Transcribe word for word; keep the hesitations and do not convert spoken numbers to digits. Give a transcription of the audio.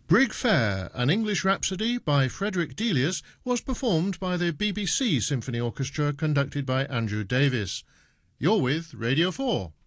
Brig Fair, an English Rhapsody by Frederick Delius, was performed by the B B C Symphony Orchestra conducted by Andrew Davis. You're with Radio four.